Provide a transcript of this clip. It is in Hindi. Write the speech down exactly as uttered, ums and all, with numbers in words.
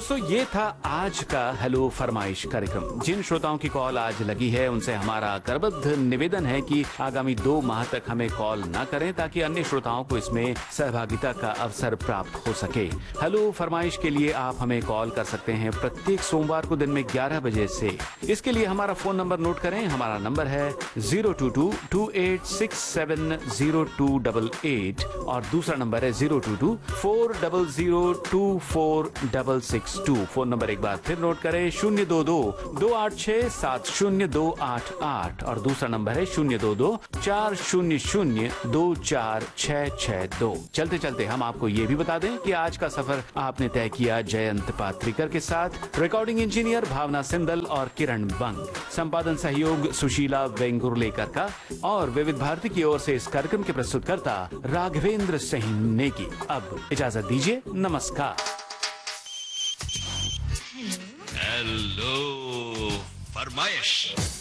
दोस्तों, ये था आज का हेलो फरमाइश कार्यक्रम। जिन श्रोताओं की कॉल आज लगी है उनसे हमारा करबद्ध निवेदन है कि आगामी दो माह तक हमें कॉल न करें ताकि अन्य श्रोताओं को इसमें सहभागिता का अवसर प्राप्त हो सके। हेलो फरमाइश के लिए आप हमें कॉल कर सकते हैं प्रत्येक सोमवार को दिन में ग्यारह बजे से। इसके लिए हमारा फोन नंबर नोट करें। हमारा नंबर है zero to to to eight six seven zero to double eight और दूसरा नंबर है zero to to four double zero to four double six to. Phone number एक बार फिर नोट करें, शून्य दो दो दो आठ छह सात शून्य दो आठ आठ और दूसरा नंबर है शून्य दो दो चार शून्य शून्य दो चार छह छह दो। चलते चलते हम आपको ये भी बता दें कि आज का सफर आपने तय किया जयंत पात्रिकर के साथ। रिकॉर्डिंग इंजीनियर भावना सिंदल और किरण बंग, संपादन सहयोग सुशीला वेंगुर्लेकर का और विविध भारती की ओर से इस कार्यक्रम के प्रस्तुतकर्ता राघवेंद्र सिंह नेगी। अब इजाजत दीजिए, नमस्कार। हेलो फरमाइश।